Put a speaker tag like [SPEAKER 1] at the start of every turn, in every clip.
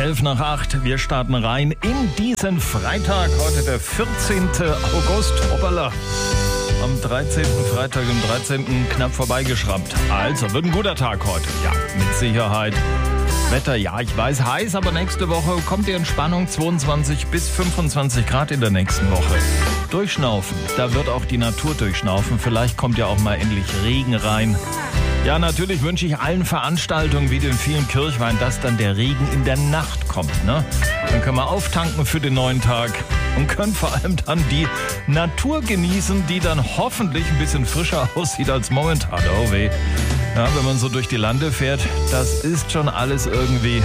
[SPEAKER 1] 7:11. Wir starten rein in diesen Freitag, heute der 14. August. Hoppala. Am 13. Freitag, im 13. knapp vorbeigeschrammt. Also, wird ein guter Tag heute. Ja, mit Sicherheit. Wetter, ja, ich weiß, heiß, aber nächste Woche kommt die Entspannung, 22 bis 25 Grad in der nächsten Woche. Durchschnaufen, da wird auch die Natur durchschnaufen. Vielleicht kommt ja auch mal endlich Regen rein. Ja, natürlich wünsche ich allen Veranstaltungen wie den vielen Kirchweih, dass dann der Regen in der Nacht kommt. Ne? Dann können wir auftanken für den neuen Tag und können vor allem dann die Natur genießen, die dann hoffentlich ein bisschen frischer aussieht als momentan. Oh weh. Ja, wenn man so durch die Lande fährt, das ist schon alles irgendwie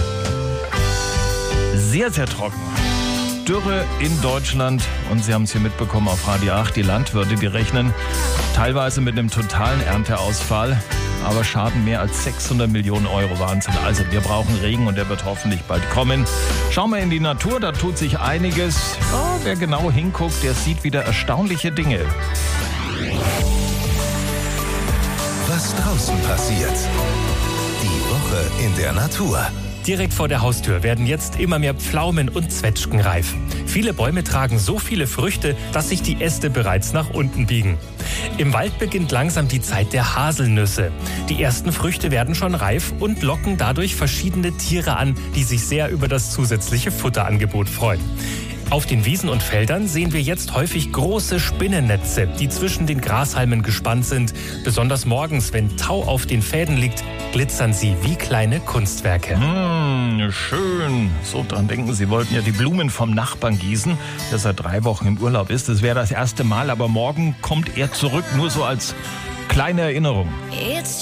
[SPEAKER 1] sehr, sehr trocken. Dürre in Deutschland und Sie haben es hier mitbekommen auf Radio 8, die Landwirte, die rechnen teilweise mit einem totalen Ernteausfall, aber schaden mehr als 600 Millionen Euro. Wahnsinn. Also wir brauchen Regen und der wird hoffentlich bald kommen. Schauen wir in die Natur, da tut sich einiges. Ja, wer genau hinguckt, der sieht wieder erstaunliche Dinge.
[SPEAKER 2] Was draußen passiert. Die Woche in der Natur.
[SPEAKER 3] Direkt vor der Haustür werden jetzt immer mehr Pflaumen und Zwetschgen reif. Viele Bäume tragen so viele Früchte, dass sich die Äste bereits nach unten biegen. Im Wald beginnt langsam die Zeit der Haselnüsse. Die ersten Früchte werden schon reif und locken dadurch verschiedene Tiere an, die sich sehr über das zusätzliche Futterangebot freuen. Auf den Wiesen und Feldern sehen wir jetzt häufig große Spinnennetze, die zwischen den Grashalmen gespannt sind. Besonders morgens, wenn Tau auf den Fäden liegt, glitzern sie wie kleine Kunstwerke.
[SPEAKER 1] Schön. So, dran denken, Sie wollten ja die Blumen vom Nachbarn gießen, der seit 3 Wochen im Urlaub ist. Das wäre das erste Mal, aber morgen kommt er zurück, nur so als kleine Erinnerung.
[SPEAKER 4] It's